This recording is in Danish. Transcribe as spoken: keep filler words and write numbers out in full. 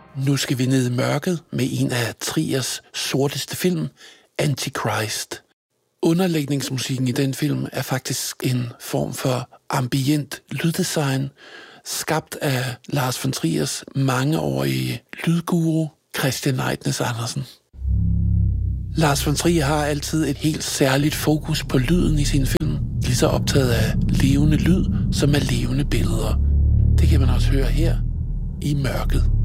Nu skal vi ned i mørket med en af Triers sorteste film, Antichrist. Underlægningsmusikken i den film er faktisk en form for ambient lyddesign, skabt af Lars von Triers mangeårige lydguru, Christian Neidnes Andersen. Lars von Trier har altid et helt særligt fokus på lyden i sin film, lige så optaget af levende lyd som af levende billeder. Det kan man også høre her i mørket.